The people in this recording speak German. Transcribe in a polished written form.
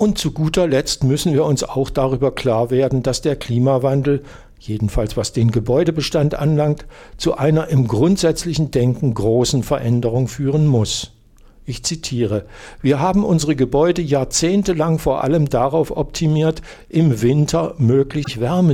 Und zu guter Letzt müssen wir uns auch darüber klar werden, dass der Klimawandel, jedenfalls was den Gebäudebestand anlangt, zu einer im grundsätzlichen Denken großen Veränderung führen muss. Ich zitiere: Wir haben unsere Gebäude jahrzehntelang vor allem darauf optimiert, im Winter möglichst Wärme